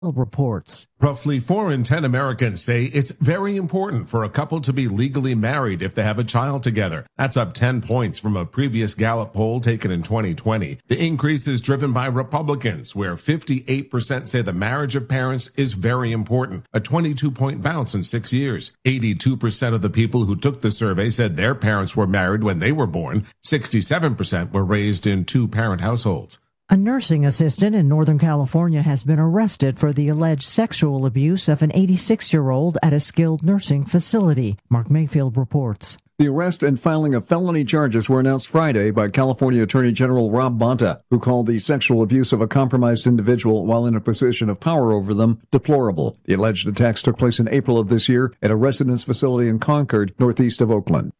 reports. Roughly 4 in 10 Americans say it's very important for a couple to be legally married if they have a child together. That's up 10 points from a previous Gallup poll taken in 2020. The increase is driven by Republicans, where 58% say the marriage of parents is very important, a 22-point bounce in 6 years. 82% of the people who took the survey said their parents were married when they were born. 67% were raised in two-parent households. A nursing assistant in Northern California has been arrested for the alleged sexual abuse of an 86-year-old at a skilled nursing facility. Mark Mayfield reports. The arrest and filing of felony charges were announced Friday by California Attorney General Rob Bonta, who called the sexual abuse of a compromised individual while in a position of power over them deplorable. The alleged attacks took place in April of this year at a residence facility in Concord, northeast of Oakland.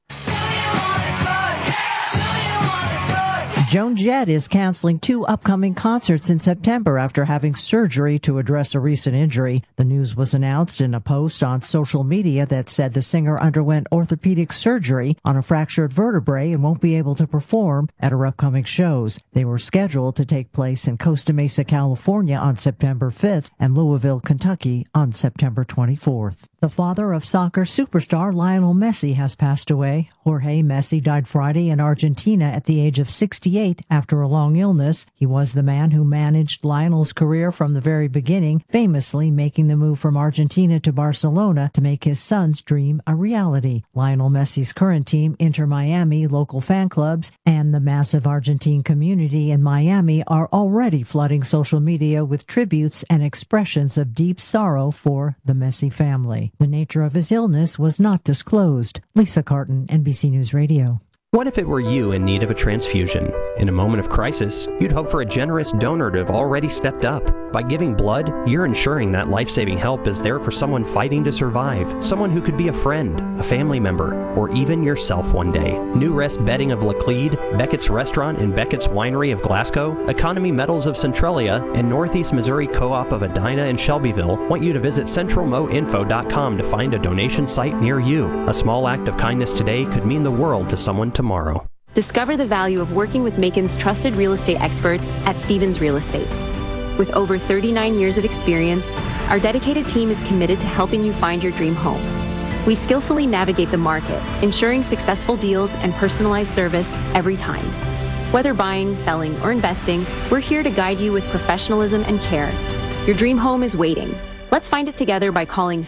Joan Jett is canceling 2 upcoming concerts in September after having surgery to address a recent injury. The news was announced in a post on social media that said the singer underwent orthopedic surgery on a fractured vertebrae and won't be able to perform at her upcoming shows. They were scheduled to take place in Costa Mesa, California on September 5th and Louisville, Kentucky on September 24th. The father of soccer superstar Lionel Messi has passed away. Jorge Messi died Friday in Argentina at the age of 68 after a long illness. He was the man who managed Lionel's career from the very beginning, famously making the move from Argentina to Barcelona to make his son's dream a reality. Lionel Messi's current team, Inter Miami, local fan clubs, and the massive Argentine community in Miami are already flooding social media with tributes and expressions of deep sorrow for the Messi family. The nature of his illness was not disclosed. Lisa Carton, NBC News Radio. What if it were you in need of a transfusion? In a moment of crisis, you'd hope for a generous donor to have already stepped up. By giving blood, you're ensuring that life-saving help is there for someone fighting to survive, someone who could be a friend, a family member, or even yourself one day. New Rest Bedding of Laclede, Beckett's Restaurant and Beckett's Winery of Glasgow, Economy Metals of Centralia, and Northeast Missouri Co-op of Edina and Shelbyville want you to visit centralmoinfo.com to find a donation site near you. A small act of kindness today could mean the world to someone tomorrow. Discover the value of working with Macon's trusted real estate experts at Stevens Real Estate. With over 39 years of experience, our dedicated team is committed to helping you find your dream home. We skillfully navigate the market, ensuring successful deals and personalized service every time. Whether buying, selling, or investing, we're here to guide you with professionalism and care. Your dream home is waiting. Let's find it together by calling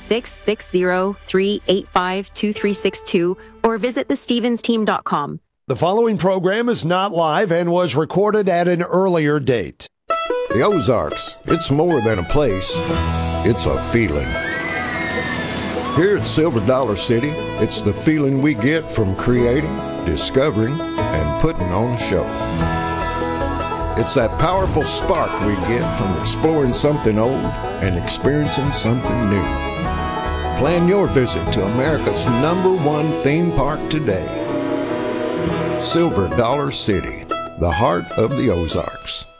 660-385-2362 or visit thestevensteam.com. The following program is not live and was recorded at an earlier date. The Ozarks, it's more than a place, it's a feeling. Here at Silver Dollar City, it's the feeling we get from creating, discovering, and putting on a show. It's that powerful spark we get from exploring something old and experiencing something new. Plan your visit to America's #1 theme park today. Silver Dollar City, the heart of the Ozarks.